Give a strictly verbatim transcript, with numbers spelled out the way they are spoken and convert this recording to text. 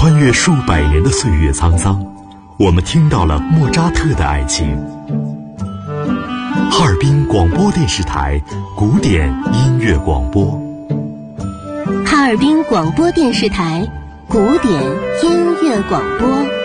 穿越数百年的岁月沧桑，我们听到了莫扎特的爱情。哈尔滨广播电视台古典音乐广播。 哈尔滨广播电视台古典音乐广播。